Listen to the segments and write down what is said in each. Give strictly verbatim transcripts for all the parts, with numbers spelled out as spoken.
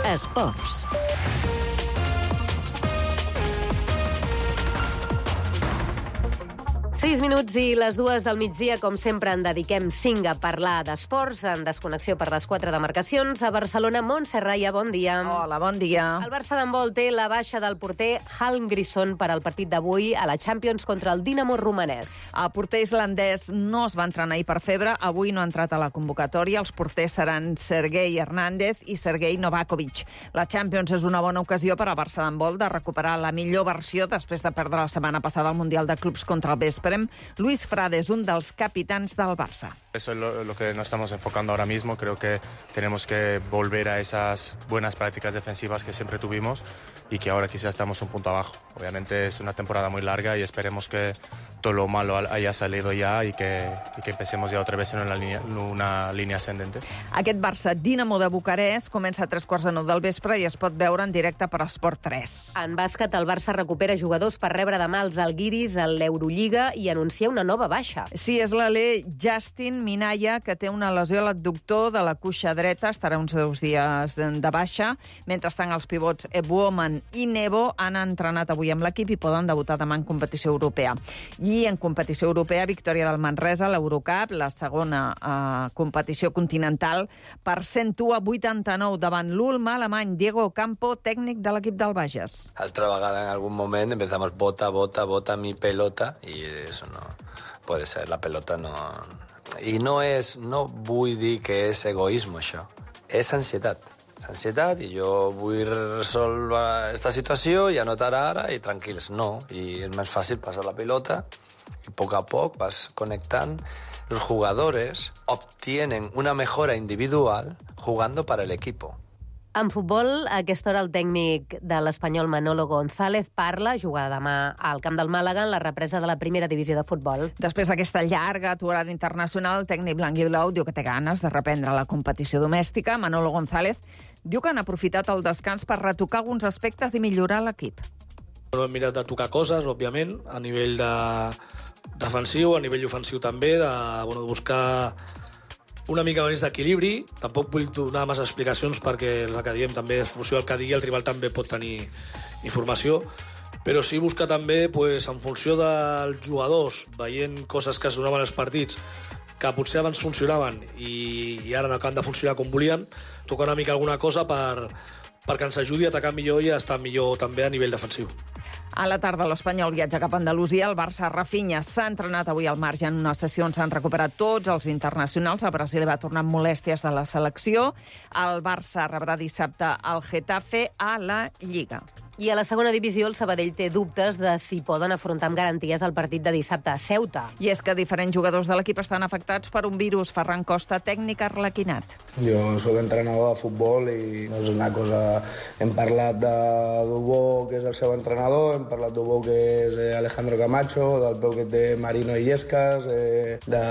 Esports. sis minuts i les dues del migdia, com sempre, en dediquem cinc a parlar d'esports, en desconnexió per les quatre demarcacions. A Barcelona, Montse Raya, bon dia. Hola, bon dia. El Barça d'handbol té la baixa del porter Hallgrímsson per al partit d'avui a la Champions contra el Dinamo romanès. El porter islandès no es va entrenar ahir per febre, avui no ha entrat a la convocatòria. Els porters seran Sergei Hernández i Sergei Novakovic. La Champions és una bona ocasió per al Barça d'handbol de recuperar la millor versió després de perdre la setmana passada al Mundial de Clubs contra el Vespre. Luis Frade és un dels capitans del Barça. Eso es lo, lo que nos estamos enfocando ahora mismo. Creo que tenemos que volver a esas buenas prácticas defensivas que siempre tuvimos y que ahora quizás estamos un punto abajo. Obviamente es una temporada muy larga y esperemos que todo lo malo haya salido ya y que, y que empecemos ya otra vez en una línia, una línia ascendente. Aquest Barça-Dinamo de Bucarest comença a tres quarts de nou del vespre i es pot veure en directe per Esport tres. En bàsquet, el Barça recupera jugadors per rebre demà els Alguiris a l'Eurolliga i anuncia una nova baixa. Sí, és l'alè Justin Minaya, que té una lesió a l'adductor de la cuixa dreta, estarà uns dos dies de baixa. Mentrestant, els pivots Ebuoman i Nebo han entrenat avui amb l'equip i poden debutar demà en competició europea. I en competició europea, victòria del Manresa, l'Eurocup, la segona eh, competició continental, per cent u a vuitanta-nou davant l'Ulma alemany. Diego Campo, tècnic de l'equip del Bages. Altra vegada, en algun moment, empezamos bota, bota, bota mi pelota, i eso no puede ser, la pelota no... I no és, no vull dir que és egoisme, això. És ansietat. És ansietat i jo vull resoldre aquesta situació i anotar ara i tranquils. No, i és més fàcil passar la pelota y poco a poco vas conectando. Los jugadores obtienen una mejora individual jugando para el equipo. En futbol, a aquesta hora el tècnic de l'Espanyol Manolo González parla, jugarà demà al camp del Màlaga en la represa de la primera divisió de futbol. Després d'aquesta llarga aturada internacional, el tècnic blanc i blau diu que té ganes de reprendre la competició domèstica. Manolo González diu que han aprofitat el descans per retocar alguns aspectes i millorar l'equip. Hem mirat de tocar coses, òbviament, a nivell de defensiu, a nivell ofensiu també, de, bueno, de buscar una mica més d'equilibri. Tampoc vull donar massa explicacions perquè el que diem també és funció del que digui, el rival també pot tenir informació, però sí buscar també, pues, en funció dels jugadors, veient coses que es donaven als partits que potser abans funcionaven i, i ara no acaben de funcionar com volien, tocar una mica alguna cosa per, perquè ens ajudi a atacar millor i a estar millor també a nivell defensiu. A la tarda, l'Espanyol viatja cap a Andalusia. El Barça Rafinha s'ha entrenat avui al marge en una sessió on s'han recuperat tots els internacionals. El Brasil va tornar amb molèsties de la selecció. El Barça rebrà dissabte el Getafe a la Lliga. I a la segona divisió, el Sabadell té dubtes de si poden afrontar amb garanties el partit de dissabte a Ceuta. I és que diferents jugadors de l'equip estan afectats per un virus. Ferran Costa, tècnic arlequinat. Jo soc entrenador de futbol i no és una cosa... Hem parlat de Dubó, que és el seu entrenador, hem parlat de Dubó, que és Alejandro Camacho, del peu que té Marino Illescas, eh, de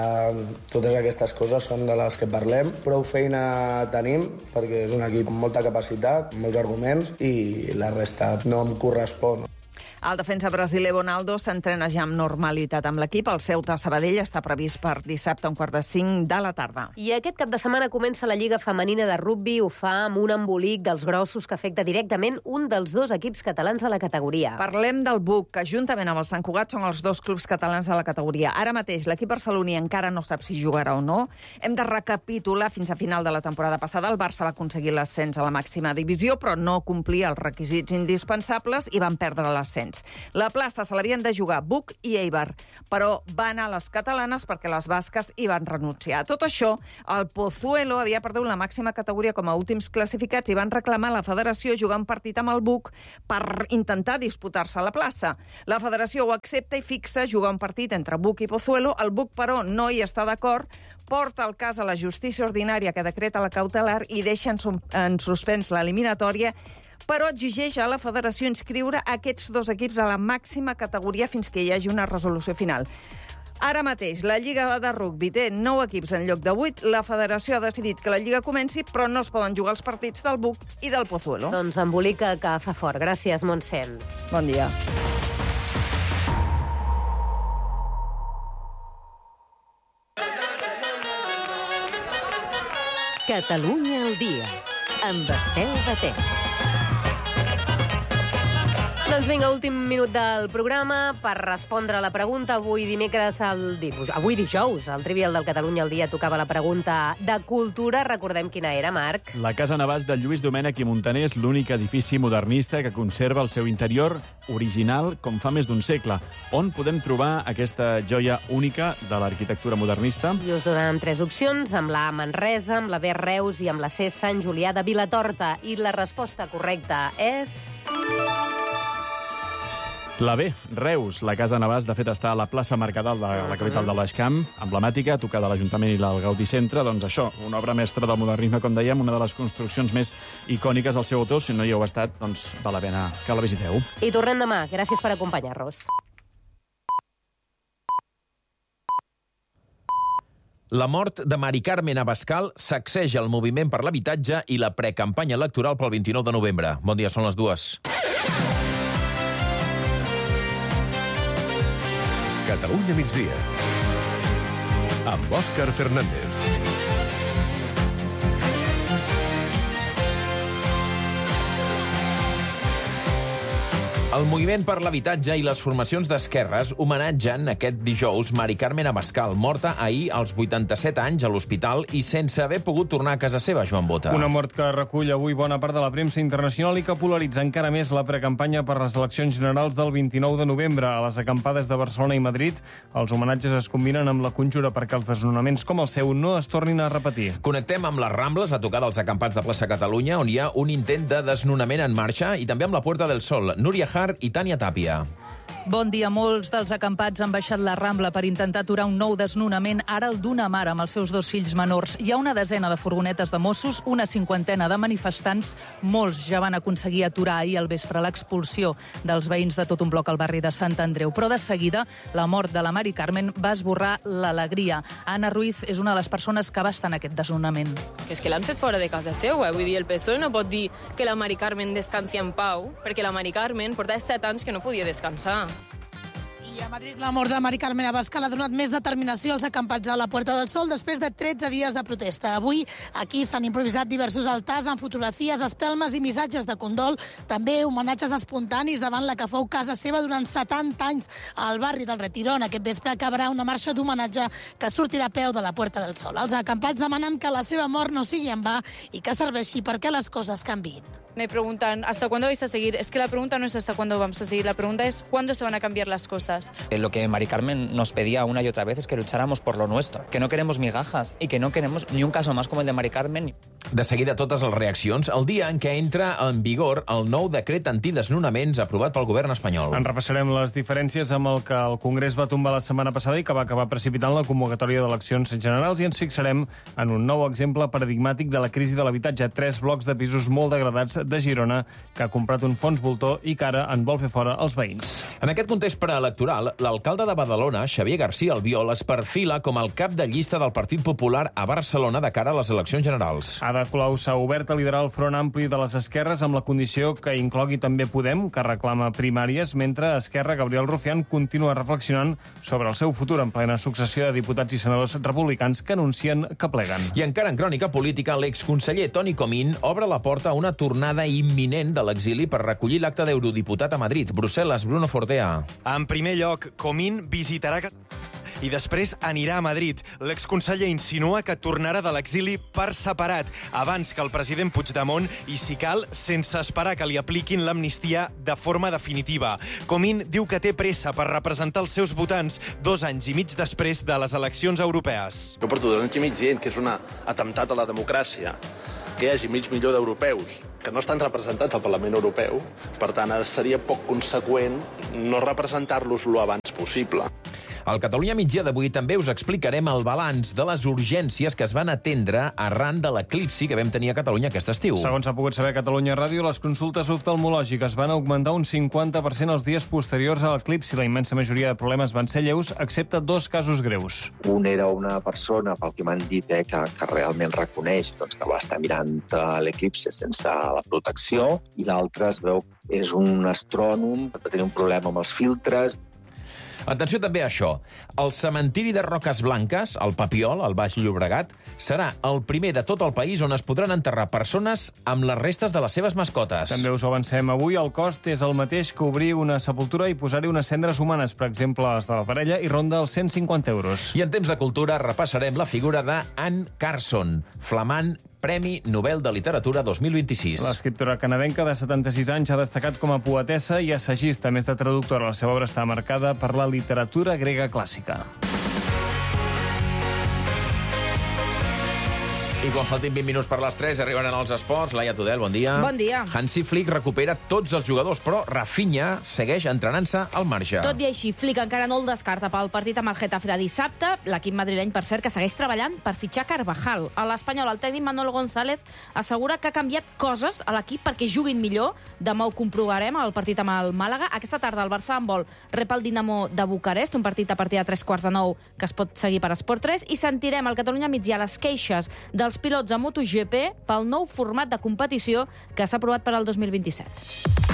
totes aquestes coses són de les que parlem. Prou feina tenim, perquè és un equip amb molta capacitat, molts arguments, i la resta no em correspon. El defensa brasiler Bonaldo s'entrena ja amb normalitat amb l'equip. El Ceuta Sabadell està previst per dissabte a un quart de cinc de la tarda. I aquest cap de setmana comença la Lliga Femenina de Rugbi. Ho fa amb un embolic dels grossos que afecta directament un dels dos equips catalans de la categoria. Parlem del B U C, que juntament amb el Sant Cugat són els dos clubs catalans de la categoria. Ara mateix l'equip barceloní encara no sap si jugarà o no. Hem de recapitular fins a final de la temporada passada. El Barça va aconseguir l'ascens a la màxima divisió, però no complia els requisits indispensables i van perdre l'ascens. La plaça se l'havien de jugar B U C i Eibar, però va anar a les catalanes perquè les basques hi van renunciar. Tot això, el Pozuelo havia perdut la màxima categoria com a últims classificats i van reclamar a la federació jugar un partit amb el B U C per intentar disputar-se la plaça. La federació ho accepta i fixa jugar un partit entre B U C i Pozuelo. El B U C, però, no hi està d'acord, porta el cas a la justícia ordinària que decreta la cautelar i deixa en suspens l'eliminatòria, però exigeix a la federació inscriure aquests dos equips a la màxima categoria fins que hi hagi una resolució final. Ara mateix, la Lliga de Rugbi té nou equips en lloc de vuit. La federació ha decidit que la Lliga comenci, però no es poden jugar els partits del B U C i del Pozuelo. Doncs embolica que fa fort. Gràcies, Montse. Bon dia. Catalunya al dia. amb Estel Batet. Doncs vinga, últim minut del programa per respondre a la pregunta. Avui dimecres, el... avui dijous, al Trivial del Catalunya al dia tocava la pregunta de cultura. Recordem quina era, Marc. La Casa Navàs de Lluís Domènech i Muntaner és l'únic edifici modernista que conserva el seu interior original com fa més d'un segle. On podem trobar aquesta joia única de l'arquitectura modernista? I us donen tres opcions, amb la A, Manresa, amb la B, Reus i amb la C, Sant Julià de Vilatorta. I la resposta correcta és... La B, Reus. La Casa Navàs, de fet, està a la plaça Mercadal de la capital de l'Eixcamp, emblemàtica, tocada a l'Ajuntament i al Gaudí Centre. Doncs això, una obra mestra del modernisme, com dèiem, una de les construccions més icòniques del seu autor. Si no hi heu estat, doncs val la pena que la visiteu. I tornem demà. Gràcies per acompanyar-nos. La mort de Mari Carmen Abascal sacseja el moviment per l'habitatge i la precampanya electoral pel vint-i-nou de novembre. Bon dia, són les dues. Catalunya migdia, amb Òscar Fernández. El moviment per l'habitatge i les formacions d'esquerres homenatgen aquest dijous Mari Carmen Abascal, morta ahir als vuitanta-set anys a l'hospital i sense haver pogut tornar a casa seva, Joan Bota. Una mort que recull avui bona part de la premsa internacional i que polaritza encara més la precampanya per les eleccions generals del vint-i-nou de novembre. A les acampades de Barcelona i Madrid, els homenatges es combinen amb la conjura perquè els desnonaments com el seu no es tornin a repetir. Connectem amb les Rambles, a tocar dels acampats de plaça Catalunya, on hi ha un intent de desnonament en marxa, i també amb la Puerta del Sol. Núria Har i Tània Tàpia. Bon dia. Molts dels acampats han baixat la Rambla per intentar aturar un nou desnonament, ara el d'una mare amb els seus dos fills menors. Hi ha una desena de furgonetes de Mossos, una cinquantena de manifestants. Molts ja van aconseguir aturar ahir al vespre l'expulsió dels veïns de tot un bloc al barri de Sant Andreu. Però de seguida, la mort de la Mari Carmen va esborrar l'alegria. Anna Ruiz és una de les persones que va estar en aquest desnonament. És que l'han fet fora de casa seva. Vull dir, el P S O E no pot dir que la Mari Carmen descansi en pau, perquè la Mari Carmen portava set anys que no podia descansar. I a Madrid la mort de Mari Carmen Abascal ha donat més determinació als acampats a la Puerta del Sol després de tretze dies de protesta. Avui aquí s'han improvisat diversos altars amb fotografies, espelmes i missatges de condol, també homenatges espontanis davant la que fou casa seva durant setanta anys al barri del Retirón. Aquest vespre acabarà una marxa d'homenatge que sortirà a peu de la Puerta del Sol. Els acampats demanen que la seva mort no sigui en va i que serveixi perquè les coses canviïn. Me preguntan, ¿hasta cuándo vais a seguir? Es que la pregunta no es hasta cuándo vamos a seguir, la pregunta es ¿cuándo se van a cambiar las cosas? Eh, lo que Mari Carmen nos pedía una y otra vez es que lucháramos por lo nuestro, que no queremos migajas y que no queremos ni un caso más como el de Mari Carmen. De seguida, totes les reaccions, el dia en què entra en vigor el nou decret antidesnonaments aprovat pel govern espanyol. En repassarem les diferències amb el que el Congrés va tombar la setmana passada i que va acabar precipitant la convocatòria d'eleccions generals, i ens fixarem en un nou exemple paradigmàtic de la crisi de l'habitatge. Tres blocs de pisos molt degradats de Girona que ha comprat un fons voltor i que ara en vol fer fora els veïns. En aquest context preelectoral, l'alcalde de Badalona, Xavier García Albiol, es perfila com el cap de llista del Partit Popular a Barcelona de cara a les eleccions generals. Ada Colau s'ha obert a liderar el front ampli de les esquerres amb la condició que inclogui també Podem, que reclama primàries, mentre Esquerra, Gabriel Rufián, continua reflexionant sobre el seu futur en plena successió de diputats i senadors republicans que anuncien que pleguen. I encara en crònica política, l'exconseller Toni Comín obre la porta a una tornada imminent de l'exili per recollir l'acte d'eurodiputat a Madrid. Brussel·les, Bruno Fortea. En primer lloc, Comín visitarà i després anirà a Madrid. L'exconseller insinua que tornarà de l'exili per separat, abans que el president Puigdemont, i, si cal, sense esperar que li apliquin l'amnistia de forma definitiva. Comín diu que té pressa per representar els seus votants dos anys i mig després de les eleccions europees. Jo porto dos anys i mig dient que és un atemptat a la democràcia que hi hagi mig milió d'europeus que no estan representats al Parlament Europeu. Per tant, ara seria poc conseqüent no representar-los lo abans possible. Al Catalunya Migdia d'avui també us explicarem el balanç de les urgències que es van atendre arran de l'eclipsi que vam tenir a Catalunya aquest estiu. Segons ha pogut saber Catalunya Ràdio, les consultes oftalmològiques van augmentar un cinquanta per cent els dies posteriors a l'eclipsi. La immensa majoria de problemes van ser lleus, excepte dos casos greus. Un era una persona, pel que m'han dit, eh, que, que realment reconeix doncs, que va estar mirant l'eclipsi sense la protecció, i l'altre es veu és un astrònom que va tenir un problema amb els filtres. Atenció també a això. El cementiri de Roques Blanques, al Papiol, al Baix Llobregat, serà el primer de tot el país on es podran enterrar persones amb les restes de les seves mascotes. També us ho avancem avui. El cost és el mateix que obrir una sepultura i posar-hi unes cendres humanes, per exemple, les de la parella, i ronda els cent cinquanta euros. I en temps de cultura repassarem la figura d'Anne Carson, flamant Premi Nobel de Literatura dos mil vint-i-sis. L'escriptora canadenca de setanta-sis anys ha destacat com a poetessa i assagista, més de traductora. La seva obra està marcada per la literatura grega clàssica. I quan faltin vint minuts per les tres, arriben els esports. Laia Tudel, bon dia. Bon dia. Hansi Flick recupera tots els jugadors, però Rafinha segueix entrenant-se al marge. Tot i així, Flick encara no el descarta pel partit amb el Getafe de dissabte. L'equip madrileny, per cert, que segueix treballant per fitxar Carvajal. A l'Espanyol, el tècnic Manolo González assegura que ha canviat coses a l'equip perquè juguin millor. Demà ho comprovarem al partit amb el Màlaga. Aquesta tarda el Barça en vol rep el Dinamo de Bucarest, un partit a partir de tres quarts de nou que es pot seguir per Esport tres, i sentirem al Catalunya Migdia les queixes dels pilots a MotoGP pel nou format de competició que s'ha aprovat per al dos mil vint-i-set.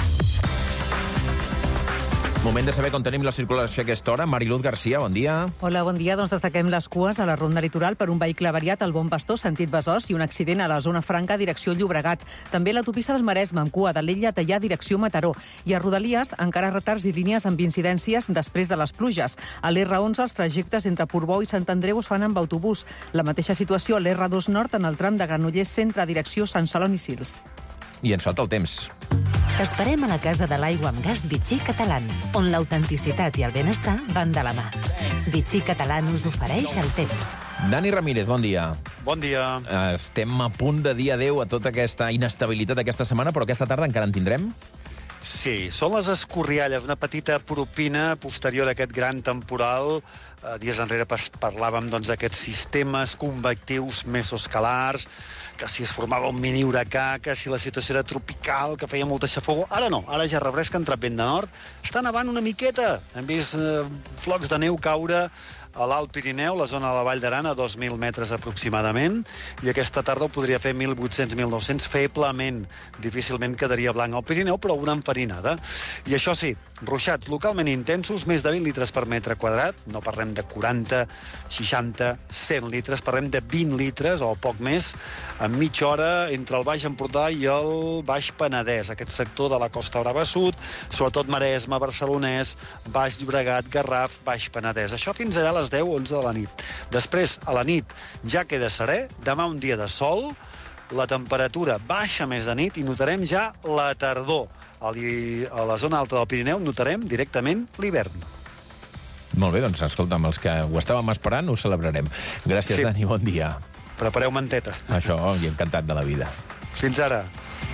Moment de saber com tenim la circulació a aquesta hora. Mariluz Garcia, bon dia. Hola, bon dia. Doncs destaquem les cues a la ronda litoral per un vehicle avariat al Bon Pastor, sentit Besòs, i un accident a la zona franca, direcció Llobregat. També l'autopista del Maresme, amb cua de l'Ella Teià, direcció Mataró. I a Rodalies, encara retards i línies amb incidències després de les pluges. A l'R onze, els trajectes entre Portbou i Sant Andreu es fan amb autobús. La mateixa situació a l'R dos Nord, en el tram de Granollers Centre, direcció Sant Celoni Sils. I ens falta el temps. T'esperem a la Casa de l'Aigua amb Gas Vichy Catalán, on l'autenticitat i el benestar van de la mà. Vichy Catalán us ofereix el temps. Dani Ramírez, bon dia. Bon dia. Estem a punt de dir adeu a tota aquesta inestabilitat aquesta setmana, però aquesta tarda encara en tindrem? Sí, són les escorrialles, una petita propina posterior a aquest gran temporal. Eh, dies enrere parlàvem doncs, d'aquests sistemes convectius mesoscalars, que si es formava un mini huracà, que si la situació era tropical, que feia molta xafogor. Ara no, ara ja refresca, ha entrat vent de nord. Està nevant una miqueta. Hem vist eh, flocs de neu caure a l'Alt Pirineu, la zona de la Vall d'Aran, a dos mil metres aproximadament, i aquesta tarda ho podria fer mil vuit-cents a mil nou-cents feblement. Difícilment quedaria blanc al Pirineu, però una enfarinada. I això sí, ruixats localment intensos, més de vint litres per metre quadrat, no parlem de quaranta, seixanta, cent litres, parlem de vint litres, o poc més, en mitja hora entre el Baix Empordà i el Baix Penedès, aquest sector de la Costa Brava Sud, sobretot Maresme, Barcelonès, Baix Llobregat, Garraf, Baix Penedès. Això fins allà a les deu, onze de la nit. Després, a la nit, ja queda serè, demà un dia de sol, la temperatura baixa més de nit i notarem ja la tardor. A la zona alta del Pirineu notarem directament l'hivern. Molt bé, doncs, escolta'm, els que ho estàvem esperant ho celebrarem. Gràcies, sí. Dani, bon dia. Prepareu manteta. Això, i encantat de la vida. Fins ara.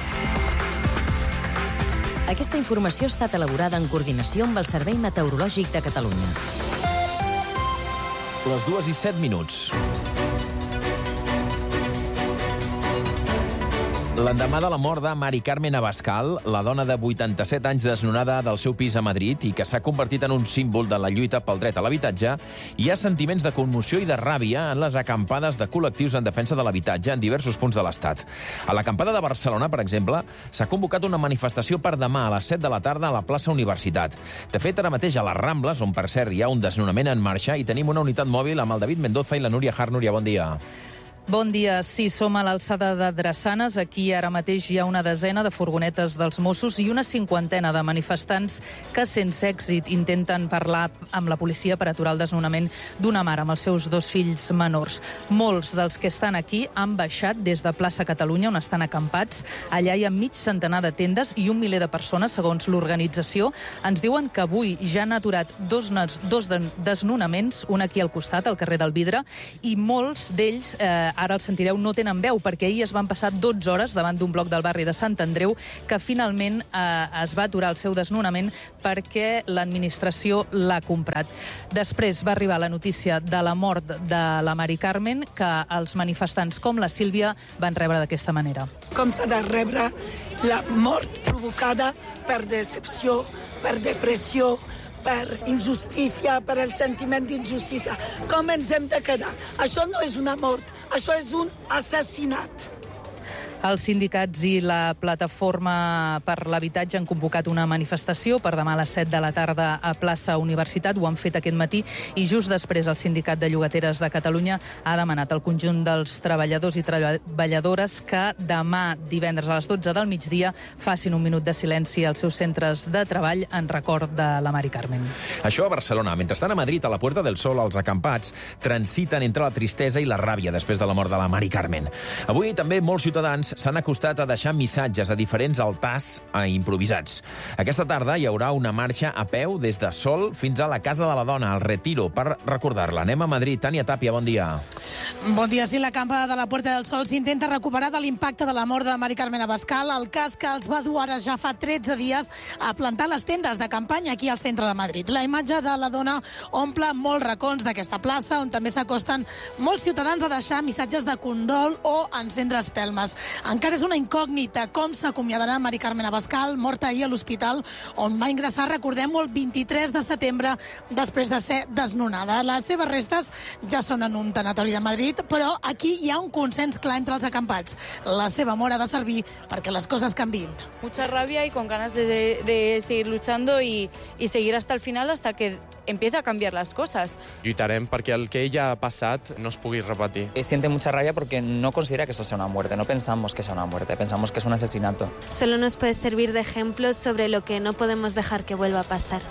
Aquesta informació ha estat elaborada en coordinació amb el Servei Meteorològic de Catalunya. Les dues i set minuts. L'endemà de la mort de Mari Carmen Abascal, la dona de vuitanta-set anys desnonada del seu pis a Madrid i que s'ha convertit en un símbol de la lluita pel dret a l'habitatge, hi ha sentiments de commoció i de ràbia en les acampades de col·lectius en defensa de l'habitatge en diversos punts de l'Estat. A l'acampada de Barcelona, per exemple, s'ha convocat una manifestació per demà a les set de la tarda a la plaça Universitat. De fet, ara mateix a les Rambles, on per cert hi ha un desnonament en marxa, i tenim una unitat mòbil amb el David Mendoza i la Núria Har. Núria, bon dia. Bon dia. Sí, som a l'alçada de Drassanes. Aquí ara mateix hi ha una desena de furgonetes dels Mossos i una cinquantena de manifestants que sense èxit intenten parlar amb la policia per aturar el desnonament d'una mare amb els seus dos fills menors. Molts dels que estan aquí han baixat des de Plaça Catalunya, on estan acampats. Allà hi ha mig centenar de tendes i un miler de persones, segons l'organització. Ens diuen que avui ja han aturat dos, dos desnonaments, un aquí al costat, al carrer del Vidre, i molts d'ells eh, ara el sentireu, no tenen veu, perquè ahir es van passar dotze hores davant d'un bloc del barri de Sant Andreu que finalment eh, es va aturar el seu desnonament perquè l'administració l'ha comprat. Després va arribar la notícia de la mort de la Mari Carmen, que els manifestants com la Sílvia van rebre d'aquesta manera. Com s'ha de rebre la mort provocada per decepció, per depressió, per injustícia, per el sentiment d'injustícia. Com ens hem de quedar? Això no és una mort, això és un assassinat. Els sindicats i la Plataforma per l'Habitatge han convocat una manifestació per demà a les set de la tarda a plaça Universitat. Ho han fet aquest matí i just després el Sindicat de Llogateres de Catalunya ha demanat al conjunt dels treballadors i treballadores que demà, divendres a les dotze del migdia, facin un minut de silenci als seus centres de treball en record de la Mari Carmen. Això a Barcelona. Mentrestant, a Madrid, a la Puerta del Sol, els acampats transiten entre la tristesa i la ràbia després de la mort de la Mari Carmen. Avui també molts ciutadans s'han acostat a deixar missatges a diferents altars improvisats. Aquesta tarda hi haurà una marxa a peu des de Sol fins a la Casa de la Dona, al Retiro, per recordar-la. Anem a Madrid. Tània Tàpia, bon dia. Bon dia. Sí, l'acampada de la Puerta del Sol s'intenta recuperar de l'impacte de la mort de Mari Carmen Abascal, el cas que els va dur ara ja fa tretze dies a plantar les tendes de campanya aquí al centre de Madrid. La imatge de la dona omple molts racons d'aquesta plaça, on també s'acosten molts ciutadans a deixar missatges de condol o encendre espelmes. Encara és una incògnita com s'acomiadarà Mari Carmen Abascal, morta ahir a l'hospital, on va ingressar, recordem-ho, el vint-i-tres de setembre, després de ser desnonada. Les seves restes ja són en un tanatori de Madrid, però aquí hi ha un consens clar entre els acampats. La seva mort ha de servir perquè les coses canviïn. Mucha rabia y con ganas de, de seguir luchando y, y seguir hasta el final, hasta que empiece a cambiar las cosas. Lluitarem perquè el que ella ha passat no es pugui repetir. Siente mucha rabia porque no considera que esto sea una muerte, no pensamos que sea una muerte, pensamos que es un asesinato. Solo nos puede servir de ejemplo sobre lo que no podemos dejar que vuelva a pasar.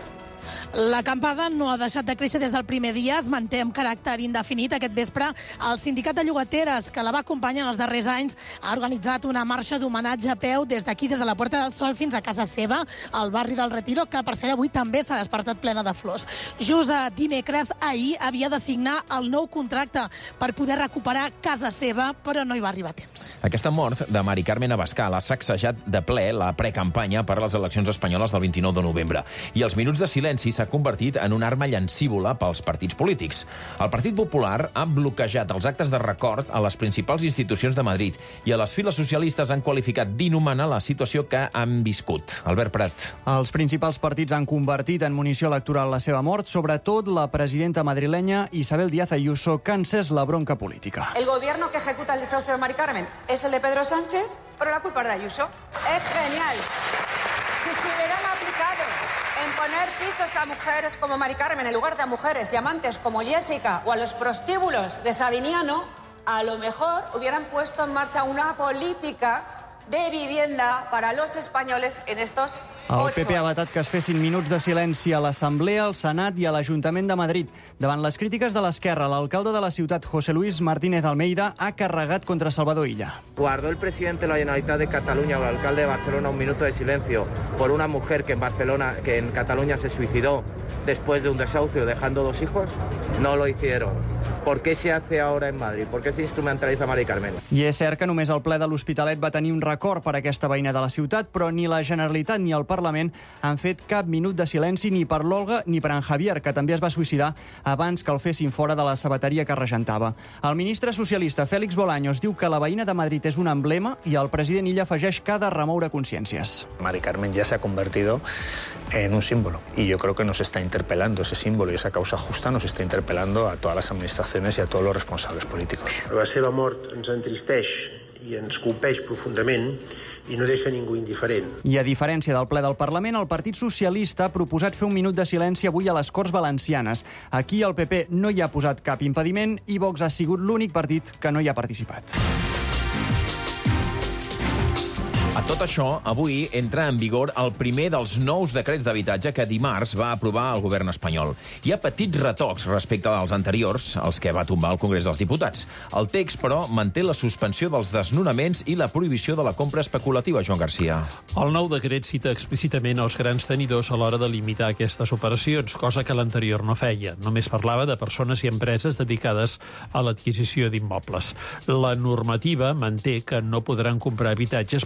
L'acampada no ha deixat de créixer des del primer dia, es manté amb caràcter indefinit. Aquest vespre, el Sindicat de Llogateres, que la va acompanyar en els darrers anys, ha organitzat una marxa d'homenatge a peu des d'aquí, des de la Puerta del Sol, fins a casa seva, al barri del Retiro, que, per cert, avui també s'ha despertat plena de flors. Just a dimecres, ahir, havia de signar el nou contracte per poder recuperar casa seva, però no hi va arribar a temps. Aquesta mort de Mari Carmen Abascal ha sacsejat de ple la precampanya per a les eleccions espanyoles del vint-i-nou de novembre. I els minuts de silenci s'ha convertit en una arma llancívola pels partits polítics. El Partit Popular ha bloquejat els actes de record a les principals institucions de Madrid i a les files socialistes han qualificat d'inhumana la situació que han viscut. Albert Prat. Els principals partits han convertit en munició electoral la seva mort, sobretot la presidenta madrilenya Isabel Díaz Ayuso, que ha encès la bronca política. El gobierno que ejecuta el desahucio de Mari Carmen es el de Pedro Sánchez, pero la culpa es de Ayuso. Es genial. Si se hubieran aplicado en poner pisos a mujeres como Mari Carmen en lugar de a mujeres y amantes como Jessica o a los prostíbulos de Sabiniano, a lo mejor hubieran puesto en marcha una política de vivienda para los españoles en estos El ocho P P ha vetat que es fessin minuts de silenci a l'Assemblea, al Senat i a l'Ajuntament de Madrid. Davant les crítiques de l'esquerra, l'alcalde de la ciutat, José Luis Martínez Almeida, ha carregat contra Salvador Illa. ¿Guardó el presidente de la Generalitat de Cataluña o el alcalde de Barcelona un minuto de silencio por una mujer que en Barcelona, que en Cataluña se suicidó después de un desahucio dejando dos hijos? No lo hicieron. ¿Por qué se hace ahora en Madrid? ¿Por qué se instrumentaliza Mari Carmen? I és cert que només el ple de l'Hospitalet va tenir un record per a aquesta veïna de la ciutat, però ni la Generalitat ni el Parlament han fet cap minut de silenci ni per l'Olga ni per en Javier, que també es va suïcidar abans que el fessin fora de la sabateria que regentava. El ministre socialista Félix Bolaños diu que la veïna de Madrid és un emblema i el president Illa afegeix que ha de remoure consciències. Mari Carmen ya se ha convertido en un símbolo y yo creo que nos está interpelando ese símbolo y esa causa justa nos está interpelando a todas las administraciones y a todos los responsables políticos. La seva mort ens entristeix i ens colpeix profundament i no deixa ningú indiferent. I a diferència del ple del Parlament, el Partit Socialista ha proposat fer un minut de silenci avui a les Corts Valencianes. Aquí el P P no hi ha posat cap impediment i Vox ha sigut l'únic partit que no hi ha participat. A tot això, avui entra en vigor el primer dels nous decrets d'habitatge que dimarts va aprovar el govern espanyol. Hi ha petits retocs respecte als anteriors, els que va tombar el Congrés dels Diputats. El text, però, manté la suspensió dels desnonaments i la prohibició de la compra especulativa, Joan Garcia. El nou decret cita explícitament els grans tenidors a l'hora de limitar aquestes operacions, cosa que l'anterior no feia. Només parlava de persones i empreses dedicades a l'adquisició d'immobles. La normativa manté que no podran comprar habitatges per un preu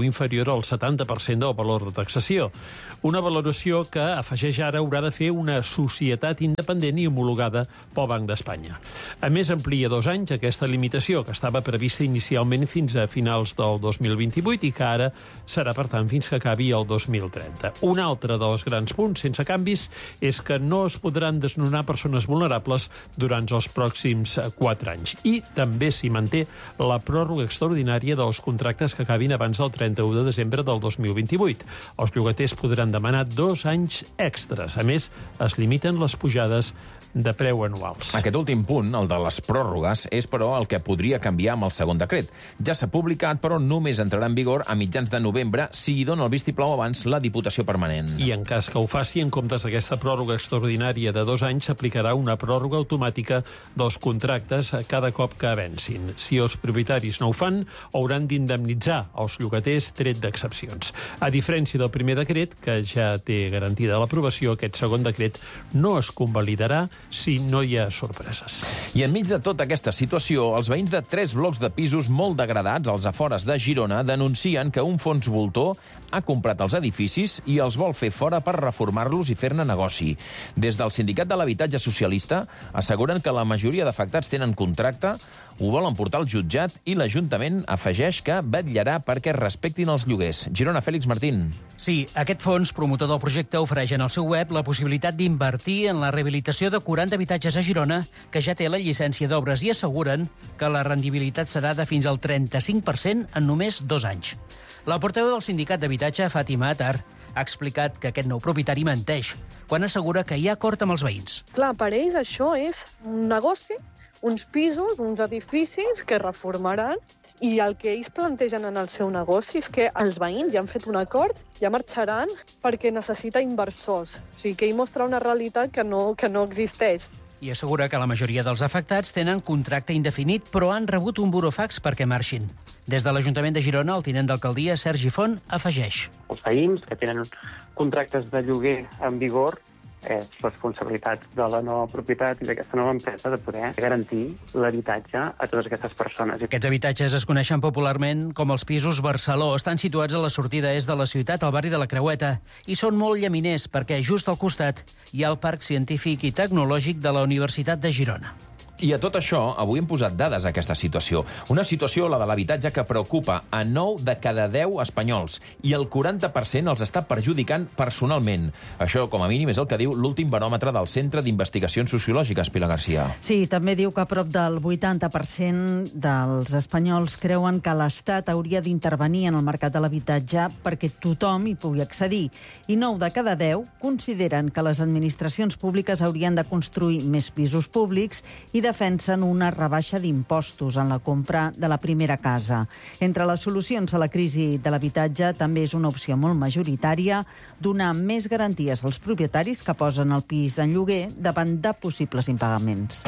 preu inferior al setanta per cent del valor de taxació. Una valoració que, afegeix ara, haurà de fer una societat independent i homologada pel Banc d'Espanya. A més, amplia dos anys aquesta limitació, que estava prevista inicialment fins a finals del dos mil vint-i-vuit i que ara serà, per tant, fins que acabi el dos mil trenta. Un altre dels grans punts, sense canvis, és que no es podran desnonar persones vulnerables durant els pròxims quatre anys. I també s'hi manté la pròrroga extraordinària dels contractes que acabin abans del trenta-u de desembre del dos mil vint-i-vuit. Els llogaters podran demanar dos anys extras. A més, es limiten les pujades de preu anuals. Aquest últim punt, el de les pròrrogues, és, però, el que podria canviar amb el segon decret. Ja s'ha publicat, però només entrarà en vigor a mitjans de novembre si hi dona el vistiplau abans la Diputació Permanent. I en cas que ho faci, en comptes d'aquesta pròrroga extraordinària de dos anys, s'aplicarà una pròrroga automàtica dels contractes cada cop que vencin. Si els propietaris no ho fan, hauran d'indemnitzar els llogaters tret d'excepcions. A diferència del primer decret, que ja té garantida l'aprovació, aquest segon decret no es convalidarà si no hi ha sorpreses. I enmig de tota aquesta situació, els veïns de tres blocs de pisos molt degradats als afores de Girona denuncien que un fons voltor ha comprat els edificis i els vol fer fora per reformar-los i fer-ne negoci. Des del Sindicat de l'Habitatge Socialista asseguren que la majoria d'afectats tenen contracte, ho volen portar al jutjat i l'Ajuntament afegeix que vetllarà perquè respectin els lloguers. Girona, Fèlix Martín. Sí, aquest fons, promotor del projecte, ofereix en el seu web la possibilitat d'invertir en la rehabilitació de quaranta habitatges a Girona, que ja té la llicència d'obres, i asseguren que la rendibilitat serà de fins al trenta-cinc per cent en només dos anys. La portaveu del Sindicat d'Habitatge, Fàtima Atar, ha explicat que aquest nou propietari menteix quan assegura que hi ha acord amb els veïns. Clar, per ells això és un negoci, uns pisos, uns edificis que reformaran, i el que ells plantegen en el seu negoci és que els veïns ja han fet un acord, ja marxaran perquè necessita inversors. O sigui, que ell mostra una realitat que no, que no existeix. I assegura que la majoria dels afectats tenen contracte indefinit, però han rebut un burofax perquè marxin. Des de l'Ajuntament de Girona, el tinent d'alcaldia, Sergi Font, afegeix. Els veïns que tenen contractes de lloguer en vigor és responsabilitat de la nova propietat i d'aquesta nova empresa de poder garantir l'habitatge a totes aquestes persones. Aquests habitatges es coneixen popularment com els pisos Barceló. Estan situats a la sortida est de la ciutat, al barri de la Creueta, i són molt llaminers perquè just al costat hi ha el Parc Científic i Tecnològic de la Universitat de Girona. I a tot això, avui hem posat dades a aquesta situació. Una situació, la de l'habitatge, que preocupa a nou de cada deu espanyols i el quaranta per cent els està perjudicant personalment. Això, com a mínim, és el que diu l'últim baròmetre del Centre d'Investigacions Sociològiques, Pilar García. Sí, també diu que a prop del vuitanta per cent dels espanyols creuen que l'Estat hauria d'intervenir en el mercat de l'habitatge perquè tothom hi pugui accedir. I nou de cada deu consideren que les administracions públiques haurien de construir més pisos públics i de defensen una rebaixa d'impostos en la compra de la primera casa. Entre les solucions a la crisi de l'habitatge també és una opció molt majoritària donar més garanties als propietaris que posen el pis en lloguer davant de possibles impagaments.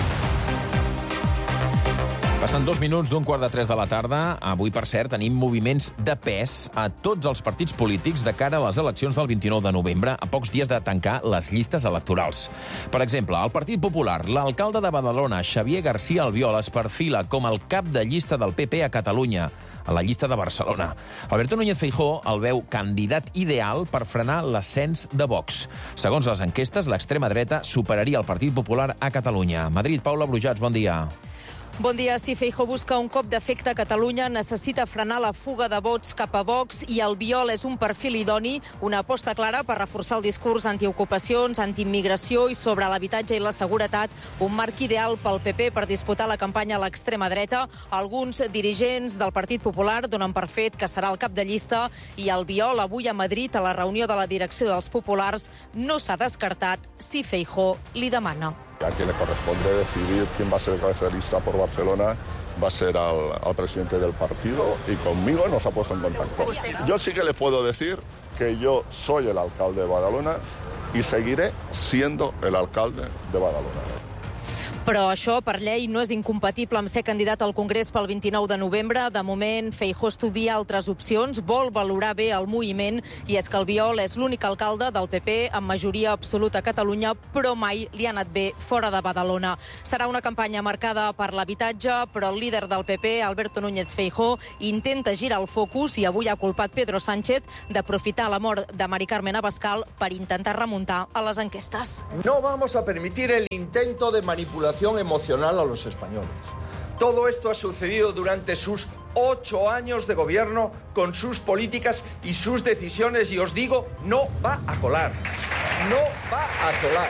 Passen dos minuts d'un quart de tres de la tarda. Avui, per cert, tenim moviments de pes a tots els partits polítics de cara a les eleccions del vint-i-nou de novembre, a pocs dies de tancar les llistes electorals. Per exemple, el Partit Popular, l'alcalde de Badalona, Xavier García Albiol, es perfila com el cap de llista del P P a Catalunya, a la llista de Barcelona. Alberto Núñez Feijóo el veu candidat ideal per frenar l'ascens de Vox. Segons les enquestes, l'extrema dreta superaria el Partit Popular a Catalunya. Madrid, Paula Brujats, bon dia. Bon dia. Si Feijóo busca un cop d'efecte a Catalunya, necessita frenar la fuga de vots cap a Vox i Albiol és un perfil idoni, una aposta clara per reforçar el discurs antiocupacions, antiimmigració i sobre l'habitatge i la seguretat, un marc ideal pel P P per disputar la campanya a l'extrema dreta. Alguns dirigents del Partit Popular donen per fet que serà el cap de llista i Albiol avui a Madrid, a la reunió de la direcció dels Populars, no s'ha descartat si Feijóo li demana. A quien le corresponde decidir quién va a ser el cabeza de lista por Barcelona va a ser al, al presidente del partido y conmigo nos ha puesto en contacto. Yo sí que le puedo decir que yo soy el alcalde de Badalona y seguiré siendo el alcalde de Badalona. Però això, per llei, no és incompatible amb ser candidat al Congrés pel vint-i-nou de novembre. De moment, Feijóo estudia altres opcions, vol valorar bé el moviment, i és que Albiol és l'únic alcalde del P P amb majoria absoluta a Catalunya, però mai li ha anat bé fora de Badalona. Serà una campanya marcada per l'habitatge, però el líder del P P, Alberto Núñez Feijóo, intenta girar el focus i avui ha culpat Pedro Sánchez d'aprofitar la mort de Mari Carmen Abascal per intentar remuntar a les enquestes. No vamos a permitir el intento de manipulación emocional a los españoles. Todo esto ha sucedido durante sus ocho años de gobierno con sus políticas y sus decisiones y os digo, no va a colar. No va a colar.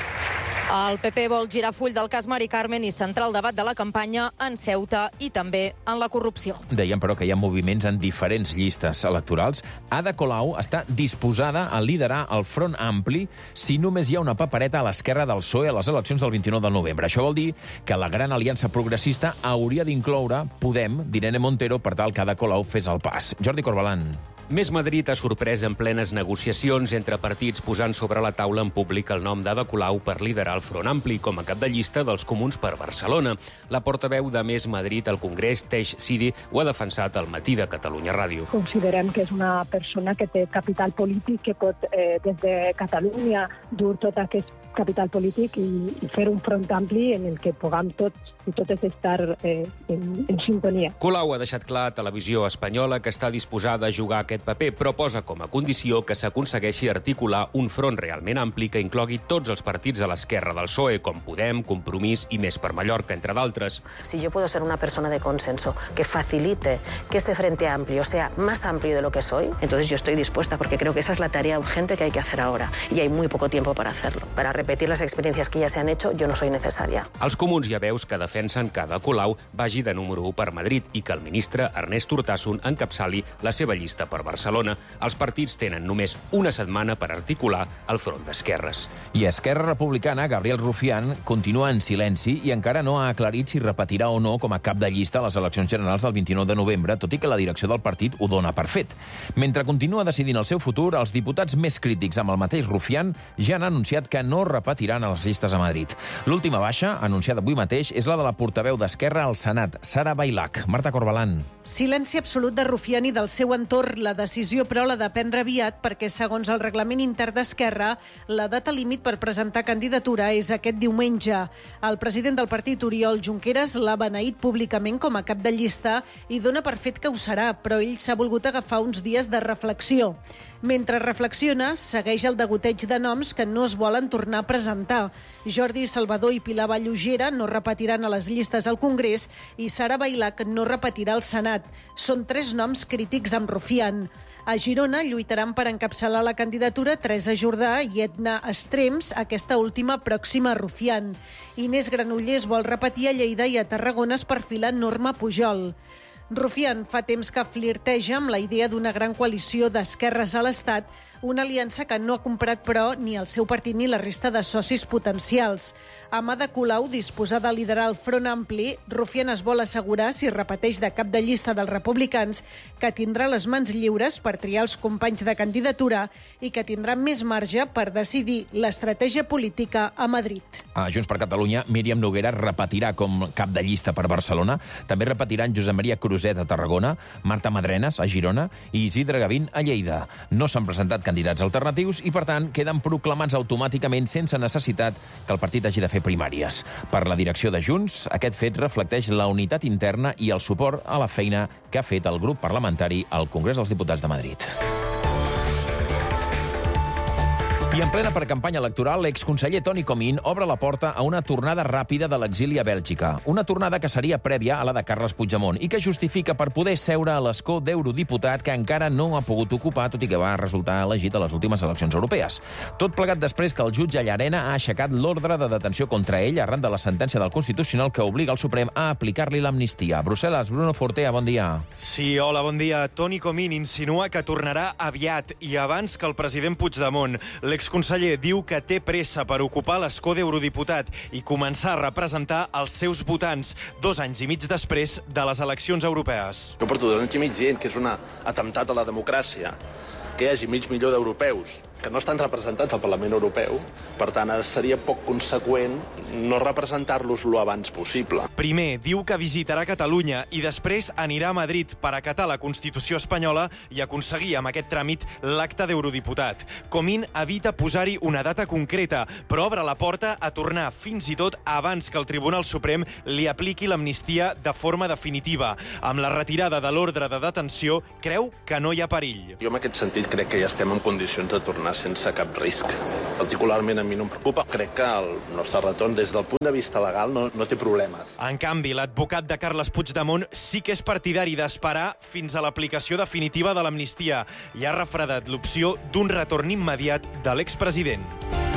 El P P vol girar full del cas Mari Carmen i centrar el debat de la campanya en Ceuta i també en la corrupció. Dèiem, però, que hi ha moviments en diferents llistes electorals. Ada Colau està disposada a liderar el Front Ampli si només hi ha una papereta a l'esquerra del P S O E a les eleccions del vint-i-nou de novembre. Això vol dir que la gran aliança progressista hauria d'incloure Podem d'Irene Montero per tal que Ada Colau fes el pas. Jordi Corbalan. Més Madrid ha sorprès en plenes negociacions entre partits posant sobre la taula en públic el nom d'Ada Colau per liderar el Front Ampli com a cap de llista dels Comuns per Barcelona. La portaveu de Més Madrid al Congrés, Teix Sidi, ho ha defensat al Matí de Catalunya Ràdio. Considerem que és una persona que té capital polític, que pot eh, des de Catalunya dur tot aquest capital polític i, i fer un front ampli en el que puguem tots i totes estar eh, en, en sintonia. Colau ha deixat clar a Televisió Espanyola que està disposada a jugar aquest paper, però posa com a condició que s'aconsegueixi articular un front realment ampli que inclogui tots els partits de l'esquerra del P S O E, com Podem, Compromís i Més per Mallorca, entre d'altres. Si yo puedo ser una persona de consenso que facilite que ese frente amplio sea más amplio de lo que soy, entonces yo estoy dispuesta, porque creo que esa es la tarea urgente que hay que hacer ahora, y hay muy poco tiempo para hacerlo. Para repetir las experiencias que ya se han hecho, yo no soy necesaria. Els comuns ja veus que defensen que Ada Colau vagi de número u per Madrid i que el ministre Ernest Urtasun encapçali la seva llista per Barcelona. Els partits tenen només una setmana per articular el front d'esquerres. I Esquerra Republicana, Gabriel Rufián, continua en silenci i encara no ha aclarit si repetirà o no com a cap de llista a les eleccions generals del vint-i-nou de novembre, tot i que la direcció del partit ho dona per fet. Mentre continua decidint el seu futur, els diputats més crítics amb el mateix Rufián ja han anunciat que no repetiran a les llistes a Madrid. L'última baixa, anunciada avui mateix, és la de la portaveu d'Esquerra al Senat, Sara Bailac. Marta Corbalan. Silenci absolut de Rufián i del seu entorn. La decisió, però, l'ha de prendre aviat perquè, segons el reglament intern d'Esquerra, la data límit per presentar candidatura és aquest diumenge. El president del partit, Oriol Junqueras, l'ha beneït públicament com a cap de llista i dona per fet que ho serà, però ell s'ha volgut agafar uns dies de reflexió. Mentre reflexiona, segueix el degoteig de noms que no es volen tornar a presentar. Jordi Salvador i Pilar Vallugera no repetiran a les llistes al Congrés i Sara Bailac no repetirà al Senat. Són tres noms crítics amb Rufián. A Girona lluitaran per encapçalar la candidatura Teresa Jordà i Edna Estrems, aquesta última pròxima a Rufián. Inés Granollers vol repetir a Lleida i a Tarragona es perfila Norma Pujol. Rufián fa temps que flirteja amb la idea d'una gran coalició d'esquerres a l'Estat, una aliança que no ha comprat, però, ni el seu partit ni la resta de socis potencials. Amb Ada Colau disposada a liderar el Front Ampli, Rufián es vol assegurar, si repeteix de cap de llista dels republicans, que tindrà les mans lliures per triar els companys de candidatura i que tindrà més marge per decidir l'estratègia política a Madrid. A Junts per Catalunya, Míriam Noguera repetirà com cap de llista per Barcelona. També repetiran Josep Maria Cruzet a Tarragona, Marta Madrenas a Girona i Isidre Gavín a Lleida. No s'han presentat candidats alternatius i, per tant, queden proclamats automàticament sense necessitat que el partit hagi de fer primàries. Per la direcció de Junts, aquest fet reflecteix la unitat interna i el suport a la feina que ha fet el grup parlamentari al Congrés dels Diputats de Madrid. I en plena precampanya electoral, l'exconseller Toni Comín obre la porta a una tornada ràpida de l'exili a Bèlgica. Una tornada que seria prèvia a la de Carles Puigdemont i que justifica per poder seure a l'escó d'eurodiputat que encara no ha pogut ocupar, tot i que va resultar elegit a les últimes eleccions europees. Tot plegat després que el jutge Llarena ha aixecat l'ordre de detenció contra ell arran de la sentència del Constitucional que obliga el Suprem a aplicar-li l'amnistia. A Brussel·les, Bruno Fortea, bon dia. Sí, hola, bon dia. Toni Comín insinua que tornarà aviat i abans que el president Puigdemont. L'exconseller diu que té pressa per ocupar l'escó d'eurodiputat i començar a representar els seus votants dos anys i mig després de les eleccions europees. Jo porto dos anys i mig dient que és un atemptat a la democràcia, que hi hagi mig milió d'europeus que no estan representats al Parlament Europeu, per tant, seria poc conseqüent no representar-los lo abans possible. Primer, diu que visitarà Catalunya i després anirà a Madrid per acatar la Constitució espanyola i aconseguir amb aquest tràmit l'acta d'eurodiputat. Comín evita posar-hi una data concreta, però obre la porta a tornar fins i tot abans que el Tribunal Suprem li apliqui l'amnistia de forma definitiva. Amb la retirada de l'ordre de detenció, creu que no hi ha perill. Jo en aquest sentit crec que ja estem en condicions de tornar sense cap risc. Particularment a mi no em preocupa. Crec que el nostre retorn des del punt de vista legal no, no té problemes. En canvi, l'advocat de Carles Puigdemont sí que és partidari d'esperar fins a l'aplicació definitiva de l'amnistia i ha refredat l'opció d'un retorn immediat de l'expresident.